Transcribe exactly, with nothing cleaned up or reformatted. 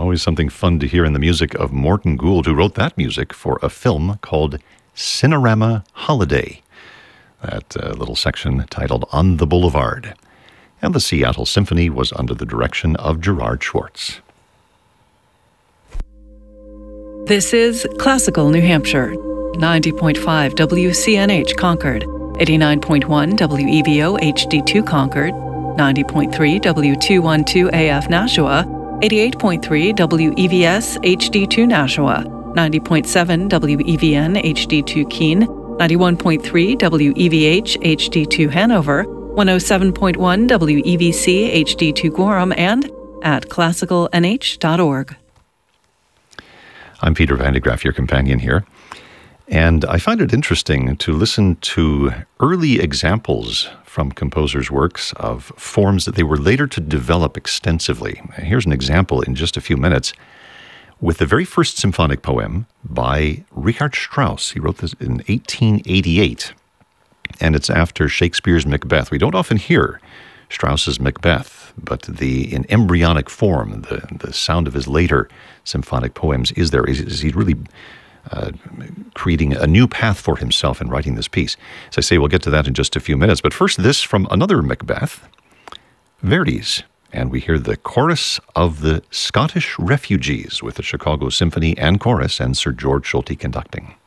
Always something fun to hear in the music of Morton Gould, who wrote that music for a film called Cinerama Holiday. That uh, little section titled On the Boulevard. And the Seattle Symphony was under the direction of Gerard Schwartz. This is Classical New Hampshire, ninety point five W C N H Concord, eighty-nine point one W E V O H D two Concord, ninety point three W two twelve A F Nashua, eighty-eight point three W E V S H D two Nashua, ninety point seven W E V N H D two Keene, ninety-one point three W E V H H D two Hanover, one oh seven point one W E V C H D two Gorham, and at classical n h dot org. I'm Peter Van de Graaff, your companion here, and I find it interesting to listen to early examples from composers' works of forms that they were later to develop extensively. Here's an example in just a few minutes with the very first symphonic poem by Richard Strauss. He wrote this in eighteen eighty-eight, and it's after Shakespeare's Macbeth. We don't often hear Strauss's Macbeth, but the in embryonic form, the, the sound of his later symphonic poems is there. Is he really uh, creating a new path for himself in writing this piece? As I say, we'll get to that in just a few minutes. But first, this from another Macbeth, Verdi's. And we hear the chorus of the Scottish Refugees with the Chicago Symphony and Chorus and Sir George Solti conducting.